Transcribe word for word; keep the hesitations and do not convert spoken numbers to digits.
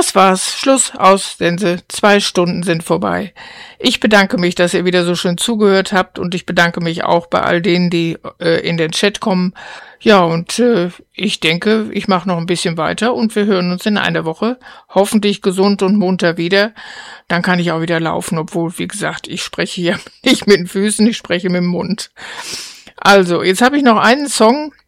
Das war's. Schluss, aus, Sense. Zwei Stunden sind vorbei. Ich bedanke mich, dass ihr wieder so schön zugehört habt und ich bedanke mich auch bei all denen, die äh, in den Chat kommen. Ja, und äh, ich denke, ich mache noch ein bisschen weiter und wir hören uns in einer Woche hoffentlich gesund und munter wieder. Dann kann ich auch wieder laufen, obwohl, wie gesagt, ich spreche ja nicht mit den Füßen, ich spreche mit dem Mund. Also, jetzt habe ich noch einen Song,